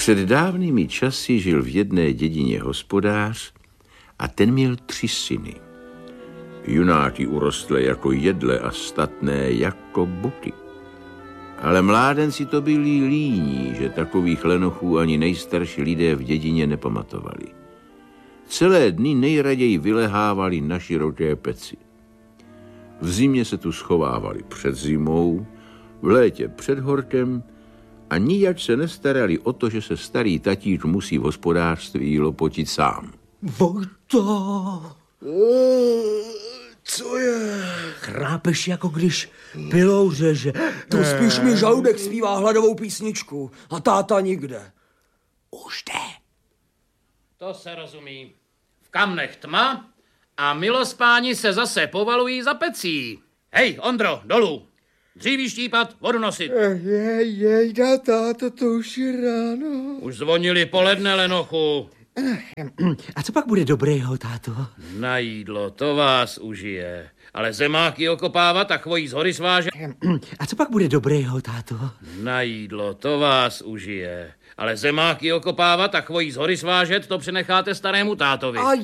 Před dávnými časy žil v jedné dědině hospodář a ten měl 3 syny. Junáky urostlé jako jedle a statné jako buky. Ale mládenci to byli líní, že takových lenochů ani nejstarší lidé v dědině nepamatovali. Celé dny nejraději vylehávali na široké peci. V zimě se tu schovávali před zimou, v létě před horkem a nijak se nestarali o to, že se starý tatík musí v hospodářství lopotit sám. Vojto! Co je? Chrápeš, jako když pilou řeže. Tu spíš mi žaludek zpívá hladovou písničku a táta nikde. Už jde. To se rozumí. V kamnech tma a milospáni se zase povalují za pecí. Hej, Ondro, dolů. Dříví štípat, vodu nosit. Jejda, táto, to už je ráno. Už zvonili poledne, lenochu. A co pak bude dobrého, táto? Na jídlo, to vás užije. Ale zemáky okopávat a chvojí z hory sváže. A co pak bude dobrého, táto? Na jídlo, to vás užije. Ale zemáky okopávat a chvojí z hory svážet, to přenecháte starému tátovi.